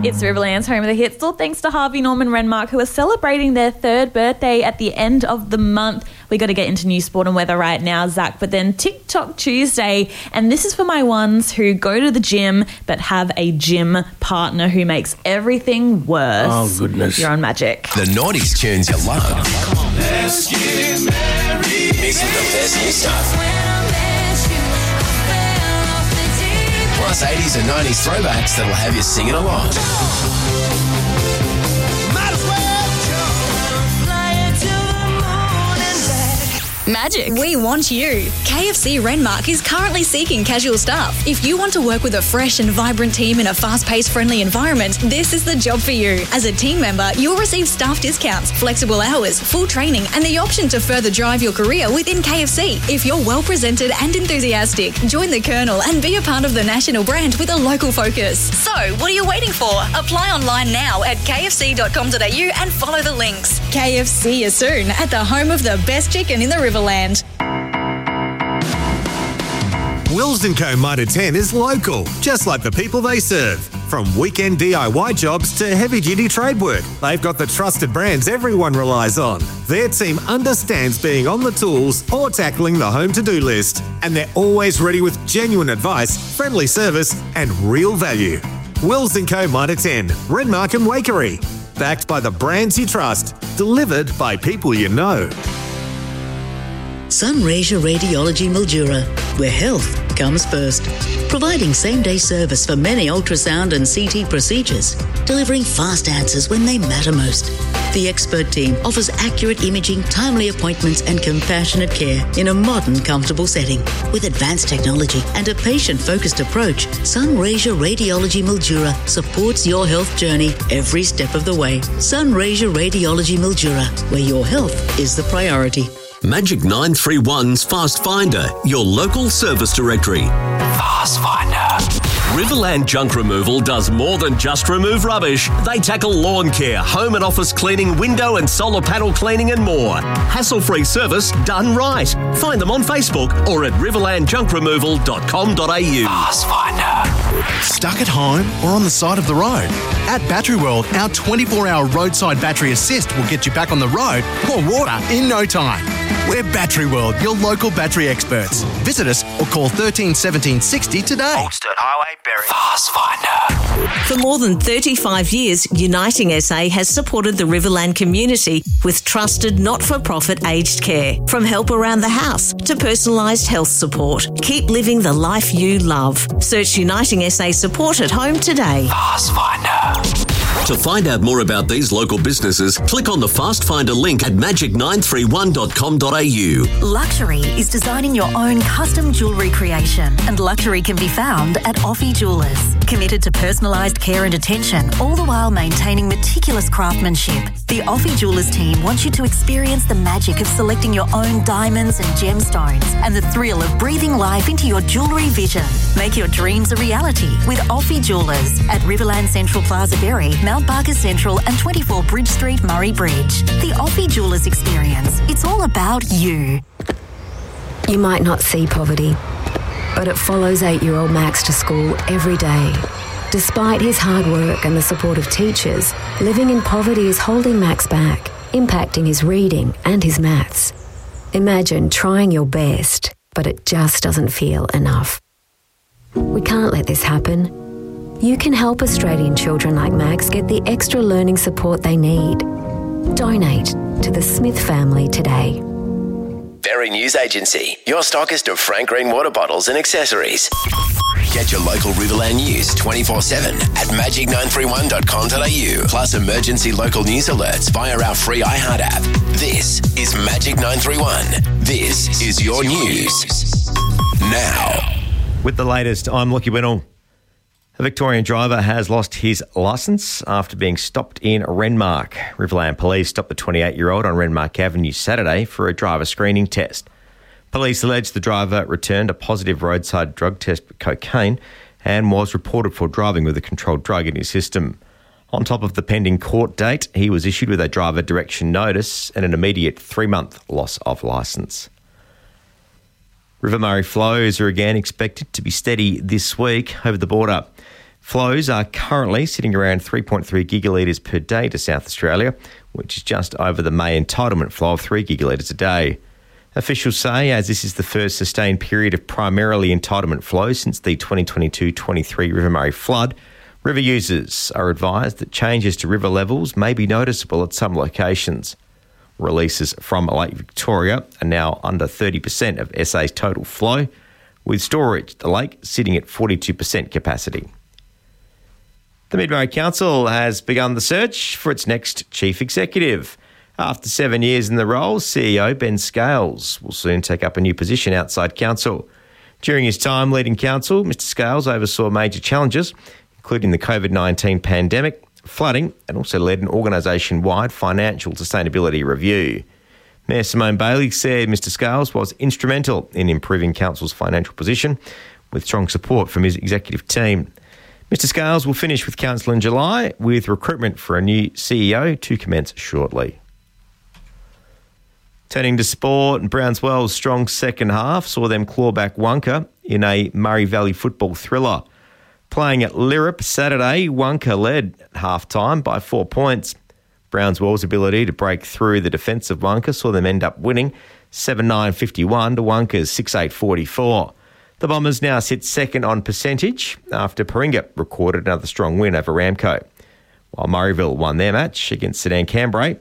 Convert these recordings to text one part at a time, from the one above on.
It's Riverland's Home of the Hits, all thanks to Harvey Norman Renmark, who are celebrating their 3rd birthday at the end of the month. We got to get into news, sport and weather right now, Zach, but then TikTok Tuesday, and this is for my ones who go to the gym but have a gym partner who makes everything worse. Oh, goodness. You're on Magic. The 90s tunes you love. Let's get married. Mixing the best new stuff. Plus 80s and 90s throwbacks that'll have you singing along. Magic. We want you. KFC Renmark is currently seeking casual staff. If you want to work with a fresh and vibrant team in a fast-paced, friendly environment, this is the job for you. As a team member, you'll receive staff discounts, flexible hours, full training, and the option to further drive your career within KFC. If you're well-presented and enthusiastic, join the Colonel and be a part of the national brand with a local focus. So, what are you waiting for? Apply online now at kfc.com.au and follow the links. KFC is soon at the home of the best chicken in the Riverland. Wills & Co Mitre 10 is local, just like the people they serve. From weekend DIY jobs to heavy-duty trade work, they've got the trusted brands everyone relies on. Their team understands being on the tools or tackling the home to-do list, and they're always ready with genuine advice, friendly service and real value. Wills & Co Mitre 10, Renmark and Wakery. Backed by the brands you trust, delivered by people you know. Sunraysia Radiology Mildura, where health comes first. Providing same-day service for many ultrasound and CT procedures, delivering fast answers when they matter most. The expert team offers accurate imaging, timely appointments and compassionate care in a modern, comfortable setting. With advanced technology and a patient-focused approach, Sunraysia Radiology Mildura supports your health journey every step of the way. Sunraysia Radiology Mildura, where your health is the priority. Magic 931's Fast Finder, your local service directory. Fast Finder. Riverland Junk Removal does more than just remove rubbish. They tackle lawn care, home and office cleaning, window and solar panel cleaning and more. Hassle-free service done right. Find them on Facebook or at riverlandjunkremoval.com.au. Fast Finder. Stuck at home or on the side of the road? At Battery World, our 24-hour roadside battery assist will get you back on the road or water in no time. We're Battery World, your local battery experts. Visit us or call 13 17 60 today. Oldstone Highway, Berry. Fast Finder. For more than 35 years, Uniting SA has supported the Riverland community with trusted not-for-profit aged care. From help around the house to personalised health support. Keep living the life you love. Search Uniting SA Support at home today. Fast Finder. To find out more about these local businesses, click on the Fast Finder link at magic931.com.au. Luxury is designing your own custom jewellery creation, and luxury can be found at Offie Jewellers. Committed to personalised care and attention, all the while maintaining meticulous craftsmanship. The Offie Jewellers team wants you to experience the magic of selecting your own diamonds and gemstones and the thrill of breathing life into your jewellery vision. Make your dreams a reality with Offie Jewellers at Riverland Central Plaza Berry, Mount Barker Central and 24 Bridge Street, Murray Bridge. The Offie Jewellers experience. It's all about you. You might not see poverty, but it follows 8-year-old Max to school every day. Despite his hard work and the support of teachers, living in poverty is holding Max back, impacting his reading and his maths. Imagine trying your best, but it just doesn't feel enough. We can't let this happen. You can help Australian children like Max get the extra learning support they need. Donate to the Smith family today. Berry News Agency, your stockist of Frank Green water bottles and accessories. Get your local Riverland news 24/7 at magic931.com.au. Plus emergency local news alerts via our free iHeart app. This is Magic 931. This is your news. Now. With the latest, I'm Lockie Winnell. A Victorian driver has lost his licence after being stopped in Renmark. Riverland Police stopped the 28-year-old on Renmark Avenue Saturday for a driver screening test. Police allege the driver returned a positive roadside drug test for cocaine and was reported for driving with a controlled drug in his system. On top of the pending court date, he was issued with a driver direction notice and an immediate 3-month loss of licence. River Murray flows are again expected to be steady this week over the border. Flows are currently sitting around 3.3 gigalitres per day to South Australia, which is just over the May entitlement flow of 3 gigalitres a day. Officials say, as this is the first sustained period of primarily entitlement flow since the 2022-23 River Murray flood, river users are advised that changes to river levels may be noticeable at some locations. Releases from Lake Victoria are now under 30% of SA's total flow, with storage at the lake sitting at 42% capacity. The Mid-Murray Council has begun the search for its next chief executive. After 7 years in the role, CEO Ben Scales will soon take up a new position outside council. During his time leading council, Mr Scales oversaw major challenges, including the COVID-19 pandemic, flooding, and also led an organisation-wide financial sustainability review. Mayor Simone Bailey said Mr Scales was instrumental in improving council's financial position, with strong support from his executive team. Mr Scales will finish with council in July, with recruitment for a new CEO to commence shortly. Turning to sport, Brownswell's strong second half saw them claw back Wonka in a Murray Valley football thriller. Playing at Lirrup Saturday, Wonka led at half-time by 4 points. Brownswell's ability to break through the defence of Wonka saw them end up winning 7-9-51 to Wonka's 6-8-44. The Bombers now sit second on percentage after Paringa recorded another strong win over Ramco, while Murrayville won their match against Sedan Cambrai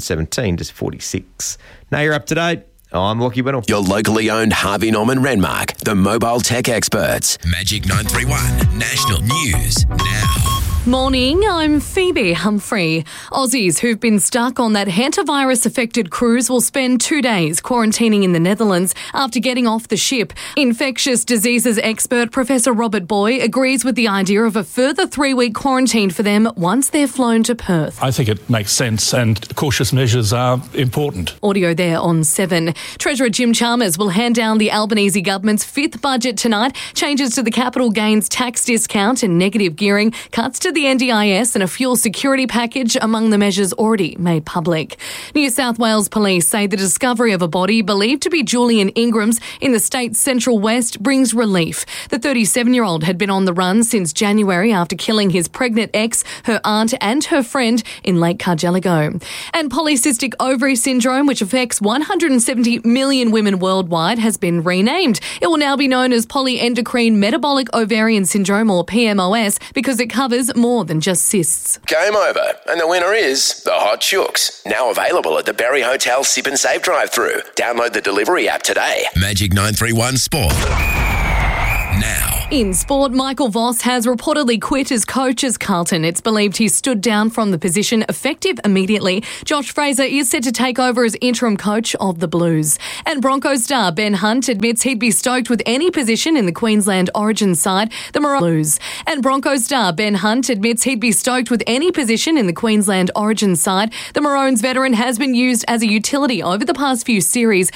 117-46. Now you're up to date. I'm Lockie Whittle. Your locally owned Harvey Norman Renmark, the mobile tech experts. Magic 931 National News now. Morning, I'm Phoebe Humphrey. Aussies who've been stuck on that hantavirus-affected cruise will spend 2 days quarantining in the Netherlands after getting off the ship. Infectious diseases expert Professor Robert Boy agrees with the idea of a further 3-week quarantine for them once they're flown to Perth. I think it makes sense and cautious measures are important. Audio there on 7. Treasurer Jim Chalmers will hand down the Albanese government's 5th budget tonight. Changes to the capital gains tax discount and negative gearing, cuts to the NDIS and a fuel security package among the measures already made public. New South Wales police say the discovery of a body believed to be Julian Ingram's in the state's central west brings relief. The 37-year-old had been on the run since January after killing his pregnant ex, her aunt and her friend in Lake Cargelligo. And polycystic ovary syndrome, which affects 170 million women worldwide, has been renamed. It will now be known as polyendocrine metabolic ovarian syndrome, or PMOS, because it covers more than just cysts. Game over, and the winner is the Hot Chooks. Now available at the Berry Hotel Sip and Save drive-thru. Download the delivery app today. Magic 931 Sport. Now. In sport, Michael Voss has reportedly quit as coach as Carlton. It's believed he stood down from the position effective immediately. Josh Fraser is set to take over as interim coach of the Blues. And Broncos star Ben Hunt admits he'd be stoked with any position in the Queensland Origin side, the Maroons. And Broncos star Ben Hunt admits he'd be stoked with any position in the Queensland Origin side. The Maroons veteran has been used as a utility over the past few series,